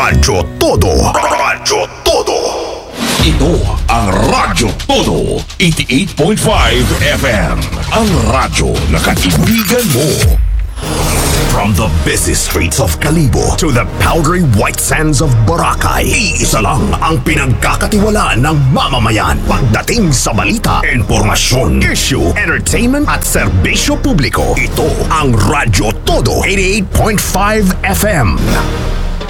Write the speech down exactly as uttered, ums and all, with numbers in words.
Radyo Todo. Radyo Todo. Ito ang Radyo Todo, eighty-eight point five F M. Ang radyo na kaibigan mo. From the busy streets of Kalibo to the powdery white sands of Boracay, iisa lang ang pinagkakatiwalaan ng mamamayan pagdating sa balita, impormasyon, issue, entertainment at serbisyo publiko. Ito ang Radyo Todo, eighty-eight point five F M.